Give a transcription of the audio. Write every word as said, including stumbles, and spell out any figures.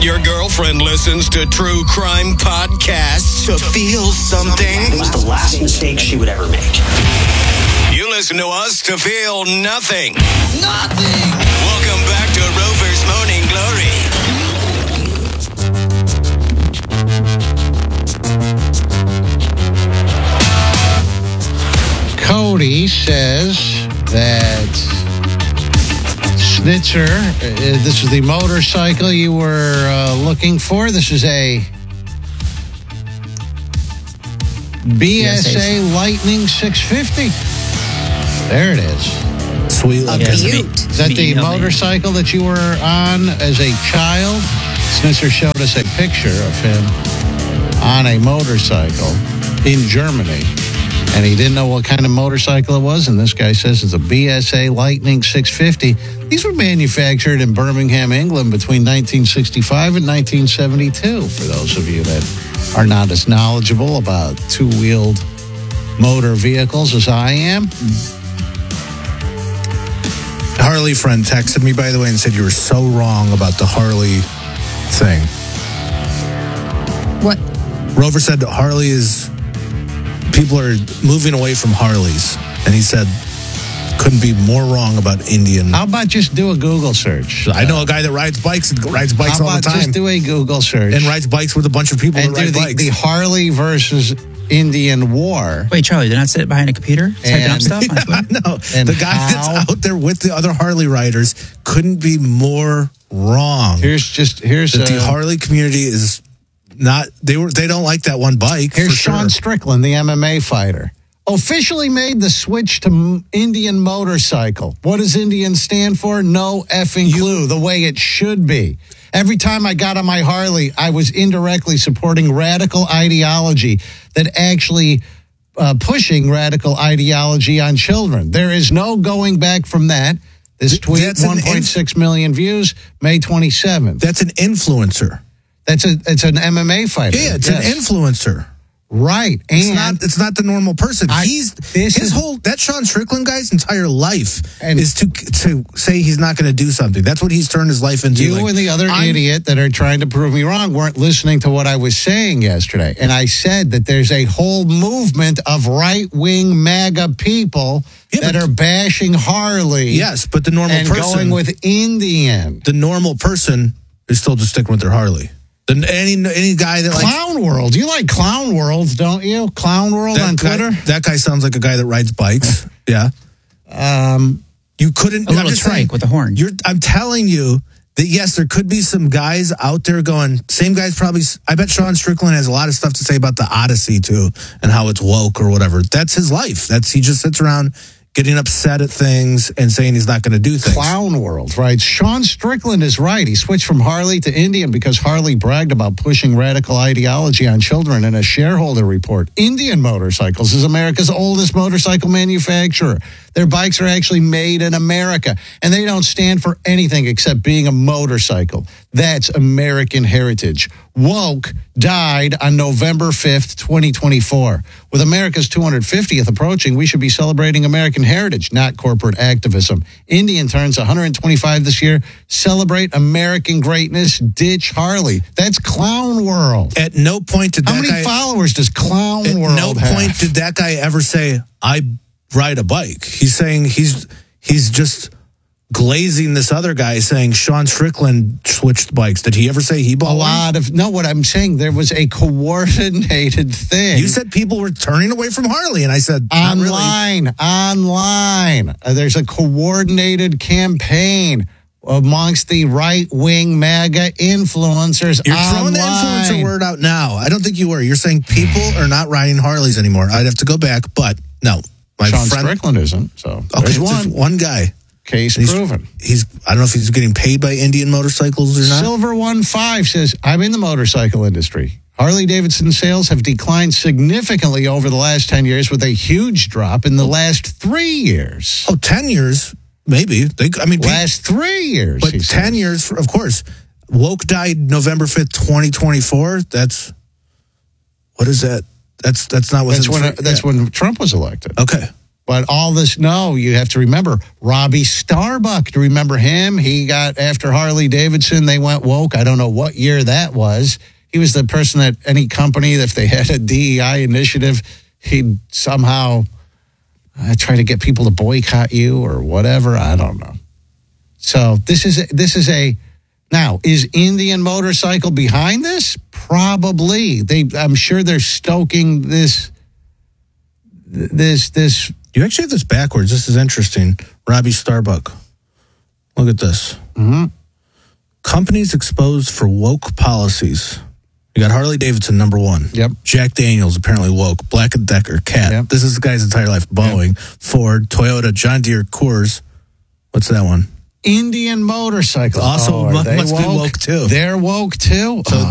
Your girlfriend listens to true crime podcasts to feel something. It was the last mistake she would ever make. You listen to us to feel nothing. Nothing! Welcome back to Rover's Morning Glory. Cody says that Schnitzer, uh, this is the motorcycle you were uh, looking for. This is a B S A Lightning six fifty. There it is. Sweet. A Yeah, beaut. Is that the motorcycle that you were on as a child? Schnitzer showed us a picture of him on a motorcycle in Germany. And he didn't know what kind of motorcycle it was. And this guy says it's a B S A Lightning six fifty. These were manufactured in Birmingham, England between nineteen sixty-five and nineteen seventy-two. For those of you that are not as knowledgeable about two-wheeled motor vehicles as I am. Harley friend texted me, by the way, and said you were so wrong about the Harley thing. What? Rover said that Harley is... People are moving away from Harleys. And he said, couldn't be more wrong about Indian. How about just do a Google search? I know a guy that rides bikes and rides bikes How all the about time. just do a Google search? And rides bikes with a bunch of people and that do ride the, bikes. the Harley versus Indian War. Wait, Charlie, they're not sitting behind a computer typing up And- stuff? Yeah, no, And the guy how- that's out there with the other Harley riders couldn't be more wrong. Here's just here's that the uh, Harley community is not they were they don't like that one bike. Here's for Sean sure. Strickland, the M M A fighter. Officially made the switch to m- Indian motorcycle. What does Indian stand for? No effing clue. The way it should be. Every time I got on my Harley, I was indirectly supporting radical ideology that actually uh, pushing radical ideology on children. There is no going back from that. This tweet, That's an one point six million views, May twenty-seventh. That's an influencer. That's a it's an M M A fighter. Yeah, it's Yes. an influencer. Right. It's And not. It's not the normal person. I- he's this his is- whole that Sean Strickland guy's entire life And- is to to say he's not going to do something. That's what he's turned his life into. You Like, and the other I'm- idiot that are trying to prove me wrong weren't listening to what I was saying yesterday. And I said that there's a whole movement of right-wing MAGA people Yeah, that but- are bashing Harley. Yes, but the normal and person, going with Indian. the normal person is still just sticking with their Harley. The, any any guy that likes Clown World. You like Clown World, don't you? Clown World on that guy, Twitter? that guy sounds like a guy that rides bikes. Yeah. Um, You couldn't. A little I'm just trike saying, with a horn. You're, I'm telling you that yes, there could be some guys out there going. Same guys probably. I bet Sean Strickland has a lot of stuff to say about the Odyssey too, and how it's woke or whatever. That's his life. That's he just sits around getting upset at things and saying he's not going to do things. Clown World, right? Sean Strickland is right. He switched from Harley to Indian because Harley bragged about pushing radical ideology on children in a shareholder report. Indian Motorcycles is America's oldest motorcycle manufacturer. Their bikes are actually made in America, and they don't stand for anything except being a motorcycle. That's American heritage. Woke died on November fifth, twenty twenty-four. With America's two hundred fiftieth approaching, we should be celebrating American heritage, not corporate activism. Indian turns one hundred twenty-five this year. Celebrate American greatness. Ditch Harley. That's Clown World. At no point did How that many guy. followers does Clown At World no have? point did that guy ever say, "I ride a bike." He's saying he's he's just glazing this other guy saying Sean Strickland switched bikes. Did he ever say he bought A one? lot of no. What I'm saying, there was a coordinated thing. You said people were turning away from Harley, and I said not really. online, online. Uh, there's a coordinated campaign amongst the right-wing MAGA influencers. You're throwing the online. influencer word out now. I don't think you were. You're saying people are not riding Harleys anymore. I'd have to go back, but no. My Sean friend, Strickland isn't. So okay, there's it's just one one guy. case He's, proven. he's. I don't know if he's getting paid by Indian Motorcycles or not. Silver One Five says, "I'm in the motorcycle industry. Harley Davidson sales have declined significantly over the last ten years, with a huge drop in the last three years. Oh, ten years, maybe. They, I mean, Last three years, but he ten says. years, of course. Woke died November fifth, twenty twenty-four. That's what is that? That's that's not what's That's in when front- that's yeah. when Trump was elected. Okay. But all this, no, you have to remember Robbie Starbuck. Do you remember him? He got after Harley Davidson. They went woke. I don't know what year that was. He was the person at any company, if they had a D E I initiative, he'd somehow uh, try to get people to boycott you or whatever. I don't know. So this is this is a now is Indian Motorcycle behind this? Probably. They, I'm sure they're stoking this this this. You actually have this backwards. This is interesting. Robbie Starbuck. Look at this. Mm-hmm. Companies exposed for woke policies. You got Harley Davidson, number one. Yep. Jack Daniels, apparently woke. Black and Decker, Cat. Yep. This is the guy's entire life. Boeing, Yep. Ford, Toyota, John Deere, Coors. What's that one? Indian Motorcycle. Also oh, mu- they must woke? be woke too. They're woke too. So